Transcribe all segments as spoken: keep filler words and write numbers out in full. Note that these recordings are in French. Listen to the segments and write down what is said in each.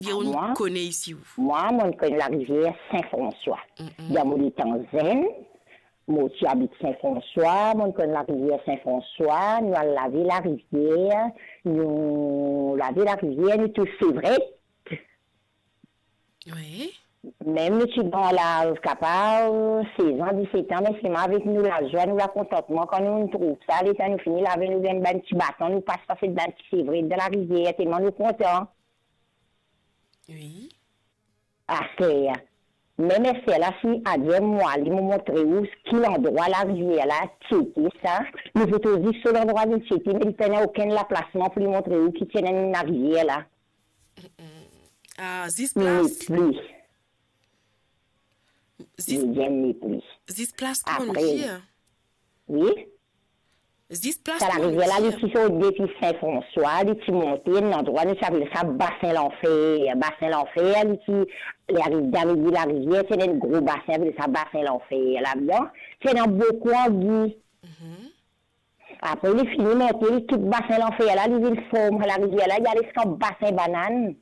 On moi, connaît ici où? Moi, je connais la rivière Saint-François. Il y a mon zen. Moi, tu habites Saint-François. Moi, je connais la rivière Saint-François. Nous allons laver la rivière. Nous laver la rivière. Nous tous, c'est vrai. Oui. Même nous, tu dans la capable, seize ans, dix-sept ans, mais c'est avec nous la joie, nous la contentement. Quand nous, nous trouvons ça, l'état nous finit laver, nous donne un petit bâton, nous passe passer dans le c'est vrai, dans la rivière, tellement nous contents. Oui. À faire. Même c'est là, si à dire moi, il m'a montré où, quel endroit la rivière là, checker ça. Nous faut dire sur l'endroit de checker, mais il n'y a aucun la placement pour lui montrer où qui tient une rivière là. Ah, zis Mais place. plus. Zis, Il plus. zis place, comment nous Après, dire? oui. Zis place, Ça la comment nous rivière là, dire? les petits sauts depuis Saint-François, les petits montées, l'endroit, nous s'appelle ça bassin l'enfer, bassin l'enfer, les petits, les rivières, la rivière, c'est un gros bassin, c'est ça bassin l'enfer là-dedans. C'est dans beaucoup en Guy. Après, les filles montent, les petits bassins l'enfer là, les villes forment la rivière là, il y a les camps bassin banane.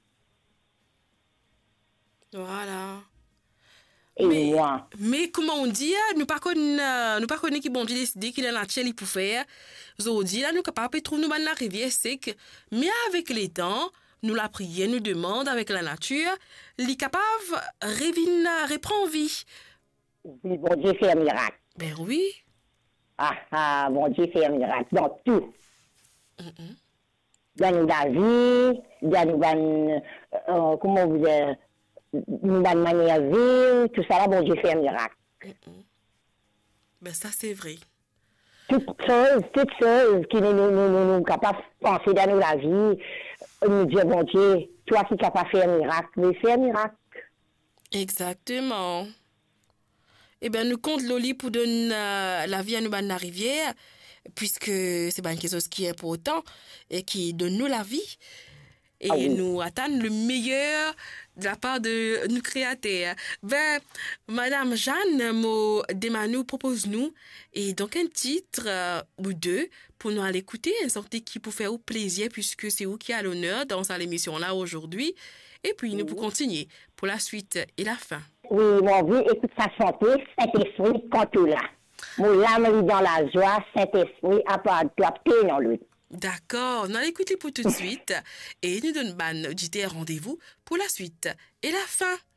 Voilà. Et Mais, moi. mais comment on dit, nous pas connaissons, nous pas connaissons qui bon Dieu décidé qu'il est naturel pour faire. Aujourd'hui, là, nous capables de trouver nous dans la rivière sec, mais avec les temps, nous la prière, nous demande avec la nature, les capables revient, reprend vie. Oui, bon Dieu fait un miracle. Ben oui. Ah, ah, bon Dieu fait un miracle dans tout. Mm-hmm. Dans nous la vie, dans nous, dans, euh, comment vous dites, nous dans manière de vivre, tout ça là, bon Dieu fait un miracle. Mm-hmm. Ben ça c'est vrai. Toutes choses, toutes choses qui nous, nous, nous, nous, nous capables de penser dans nous la vie, nous dire, bon Dieu, toi qui es capable de faire un miracle, mais fais un miracle. Exactement. Eh bien, nous comptons Loli pour donner euh, la vie à nous dans la rivière, puisque c'est pas quelque chose qui est important et qui donne nous la vie. Et ah oui. Nous attendons le meilleur de la part de nos créateurs. Ben, Madame Jeanne, mo Demanou propose-nous et donc un titre euh, ou deux pour nous aller écouter, une sorte qui pour faire au plaisir puisque c'est vous qui a l'honneur dans cette émission là aujourd'hui. Et puis, nous pour continuer pour la suite et la fin. Oui, mon vie, écoute ça chanter, Saint-Esprit, quand tout là. Mon l'âme dans la joie, Saint-Esprit, à part toi, t'es dans lui. D'accord, on va l'écouter pour tout de suite et nous donnons ban auditeurs rendez-vous pour la suite et la fin.